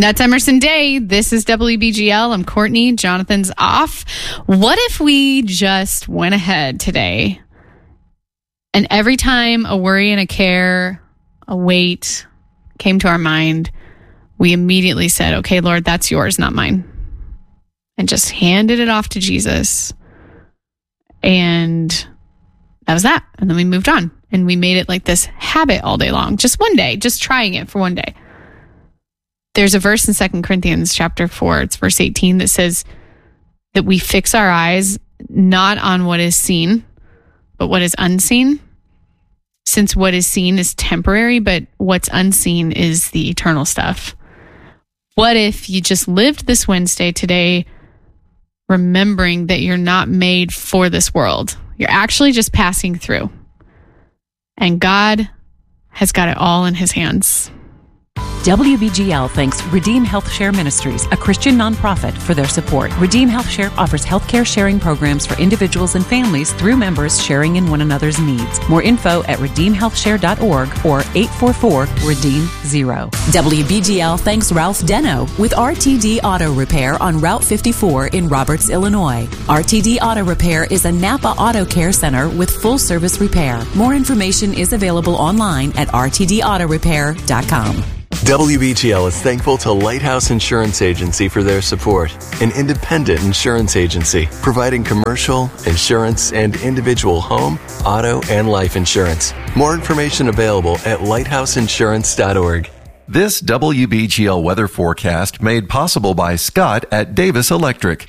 That's Emerson Day. This is WBGL. I'm Courtney. Jonathan's off. What if we just went ahead today and every time a worry and a care, a weight came to our mind, we immediately said, okay, Lord, that's yours, not mine. And just handed it off to Jesus. And that was that. And then we moved on. And we made it like this habit all day long. Just one day, just trying it for one day. There's a verse in 2 Corinthians chapter 4, it's verse 18, that says that we fix our eyes not on what is seen, but what is unseen. Since what is seen is temporary, but what's unseen is the eternal stuff. What if you just lived this Wednesday today remembering that you're not made for this world? You're actually just passing through. And God has got it all in his hands. WBGL thanks Redeem Health Share Ministries, a Christian nonprofit, for their support. Redeem Health Share offers healthcare sharing programs for individuals and families through members sharing in one another's needs. More info at redeemhealthshare.org or 844-REDEEM-0. WBGL thanks Ralph Deno with RTD Auto Repair on Route 54 in Roberts, Illinois. RTD Auto Repair is a Napa Auto Care Center with full service repair. More information is available online at rtdautorepair.com. WBGL is thankful to Lighthouse Insurance Agency for their support, an independent insurance agency providing commercial, insurance, and individual home, auto, and life insurance. More information available at lighthouseinsurance.org. This WBGL weather forecast made possible by Scott at Davis Electric.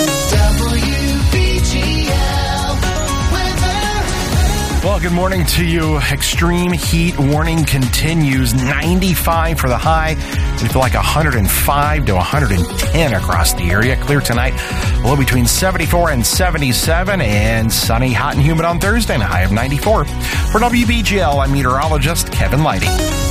Well, good morning to you. Extreme heat warning continues. 95 for the high. We feel like 105 to 110 across the area. Clear tonight. Low between 74 and 77, and sunny, hot, and humid on Thursday, and a high of 94. For WBGL, I'm meteorologist Kevin Leidy.